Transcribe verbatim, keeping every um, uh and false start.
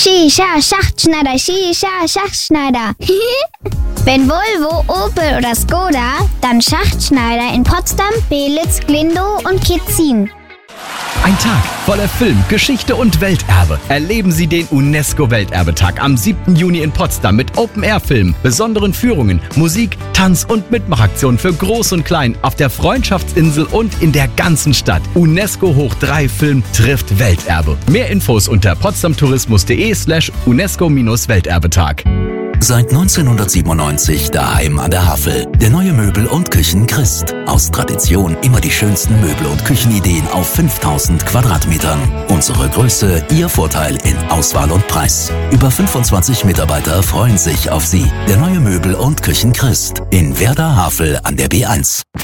Shisha, Schachtschneider, Shisha, Schachtschneider. Wenn Volvo, Opel oder Skoda, dann Schachtschneider in Potsdam, Belitz, Glindow und Kitzin. Ein Tag voller Film, Geschichte und Welterbe. Erleben Sie den UNESCO-Welterbetag am siebten Juni in Potsdam mit Open-Air-Filmen, besonderen Führungen, Musik, Tanz- und Mitmachaktionen für Groß und Klein auf der Freundschaftsinsel und in der ganzen Stadt. UNESCO hoch drei Film trifft Welterbe. Mehr Infos unter potsdamtourismus.de slash UNESCO-Welterbetag. Seit neunzehnhundertsiebenundneunzig daheim an der Havel. Der neue Möbel- und Küchen Christ. Aus Tradition immer die schönsten Möbel- und Küchenideen auf fünftausend Quadratmetern. Unsere Größe, Ihr Vorteil in Auswahl und Preis. Über fünfundzwanzig Mitarbeiter freuen sich auf Sie. Der neue Möbel- und Küchen Christ. In Werder Havel an der B eins.